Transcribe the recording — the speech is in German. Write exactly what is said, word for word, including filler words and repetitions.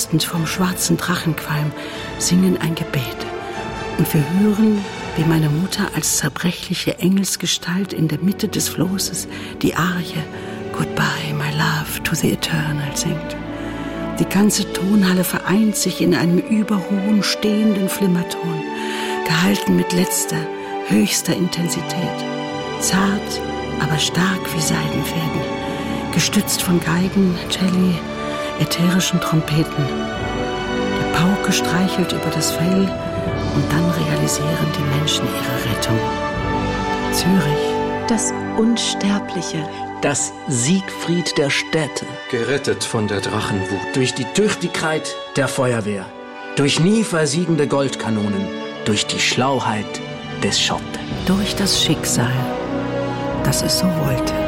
durchfröstend vom schwarzen Drachenqualm, singen ein Gebet. Und wir hören, wie meine Mutter als zerbrechliche Engelsgestalt in der Mitte des Flosses die Arie Goodbye, my love, to the eternal singt. Die ganze Tonhalle vereint sich in einem überhohen, stehenden Flimmerton, gehalten mit letzter, höchster Intensität. Zart, aber stark wie Seidenfäden, gestützt von Geigen, Celli, ätherischen Trompeten. Die Pauke streichelt über das Fell und dann realisieren die Menschen ihre Rettung. Zürich. Das Unsterbliche. Das Siegfried der Städte. Gerettet von der Drachenwut. Durch die Tüchtigkeit der Feuerwehr. Durch nie versiegende Goldkanonen. Durch die Schlauheit des Schotte. Durch das Schicksal, das es so wollte.